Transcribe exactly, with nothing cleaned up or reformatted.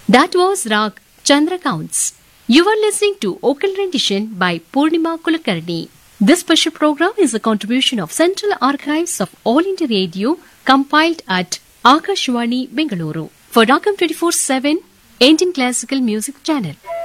That was Rag Chandra Counts. You are listening to Vocal Rendition by Purnima Kulkarni. This special program is a contribution of Central Archives of All India Radio, compiled at Akashwani, Bengaluru, for Ragam twenty-four seven Indian Classical Music Channel.